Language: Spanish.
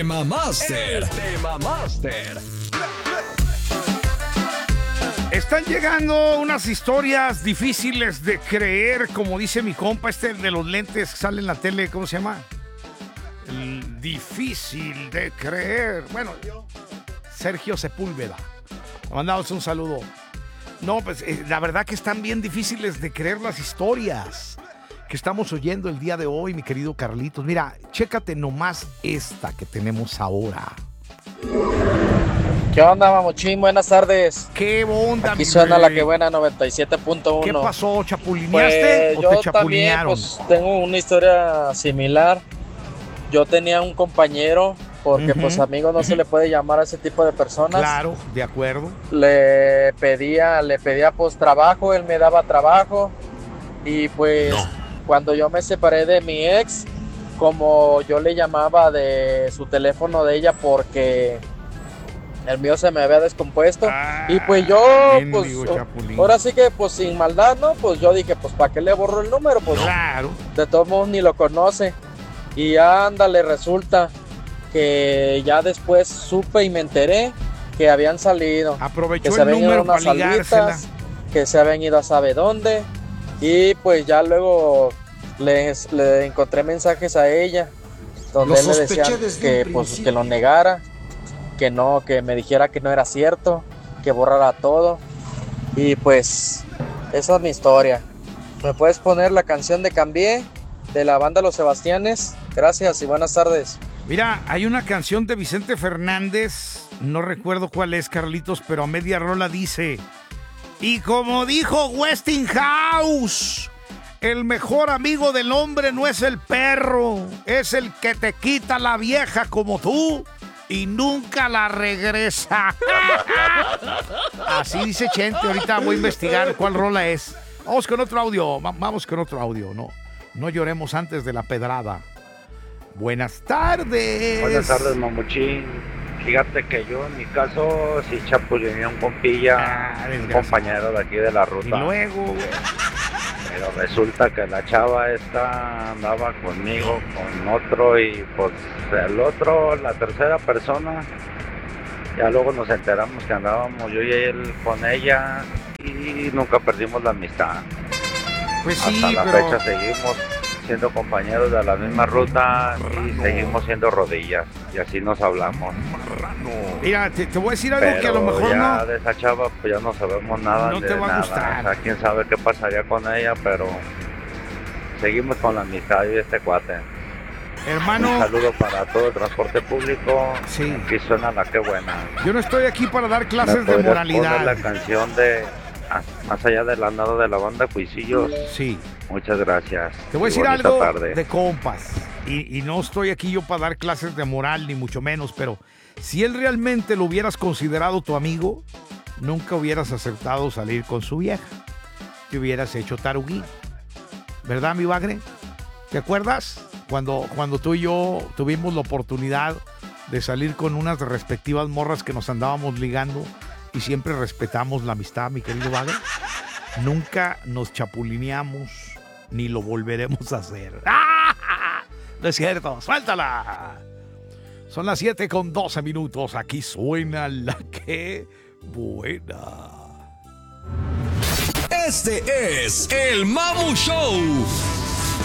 Tema Master. Tema Master. Están llegando unas historias difíciles de creer, como dice mi compa, de los lentes que sale en la tele, ¿cómo se llama? El difícil de creer. Bueno, Sergio Sepúlveda. Mandamos un saludo. No, pues la verdad que están bien difíciles de creer las historias que estamos oyendo el día de hoy, mi querido Carlitos. Mira, chécate nomás esta que tenemos ahora. ¿Qué onda, Mamuchín? Buenas tardes. ¿Qué onda? Aquí suena la que buena 97.1. ¿Qué pasó? ¿Chapulineaste o te chapulinearon? Yo también, pues, tengo una historia similar. Yo tenía un compañero, porque pues amigo no se le puede llamar a ese tipo de personas. Claro, de acuerdo. Le pedía pues trabajo, él me daba trabajo. Y pues cuando yo me separé de mi ex, como yo le llamaba de su teléfono de ella porque el mío se me había descompuesto, y pues yo, pues, ahora sí que, pues, sin maldad, ¿no? Pues yo dije, pues, ¿para qué le borro el número? Pues, claro. De todos modos ni lo conoce. Y ándale, resulta que ya después supe y me enteré que habían salido. Aprovechó que se el habían ido número unas para ligársela. Que se habían ido a sabe dónde. Y pues ya luego le encontré mensajes a ella donde él le decía que, pues, que lo negara, que no, que me dijera que no era cierto, que borrara todo. Y pues esa es mi historia. ¿Me puedes poner la canción de Cambié de la banda Los Sebastianes? Gracias y buenas tardes. Mira, hay una canción de Vicente Fernández, no recuerdo cuál es, Carlitos, pero a media rola dice: y como dijo Westinghouse, el mejor amigo del hombre no es el perro, es el que te quita la vieja como tú y nunca la regresa. Así dice Chente. Ahorita voy a investigar cuál rola es. Vamos con otro audio. No lloremos antes de la pedrada. Buenas tardes. Buenas tardes, Mamuchín. Fíjate que yo en mi caso sí chapulineé a un compilla, un compañero de aquí de la ruta. Y luego, pero resulta que la chava esta andaba conmigo, con otro, y pues el otro, la tercera persona, ya luego nos enteramos que andábamos yo y él con ella y nunca perdimos la amistad. Pues sí, hasta la pero fecha seguimos siendo compañeros de la misma ruta y seguimos siendo rodillas y así nos hablamos. Mira, te voy a decir algo pero que a lo mejor ya no de esa chava pues ya no sabemos nada, no de te va a nada. gustar. O sea, quién sabe qué pasaría con ella, pero seguimos con la amistad y este cuate. Hermano, un saludo para todo el transporte público. Sí. Aquí suena la que buena. Yo no estoy aquí para dar clases de ¿Me podrías moralidad. poner la canción de Más allá del andado de la banda Cuisillos? Sí. Muchas gracias. Te voy a Y decir bonita algo tarde. de compas. Y no estoy aquí yo para dar clases de moral, ni mucho menos, pero si él realmente lo hubieras considerado tu amigo, nunca hubieras aceptado salir con su vieja. Te hubieras hecho taruguí. ¿Verdad, mi bagre? ¿Te acuerdas? Cuando tú y yo tuvimos la oportunidad de salir con unas respectivas morras que nos andábamos ligando y siempre respetamos la amistad, mi querido bagre. Nunca nos chapulineamos ni lo volveremos a hacer. ¡Ah! No es cierto, suéltala. Son las 7:12. Aquí suena la que buena. Este es el Mamu Show.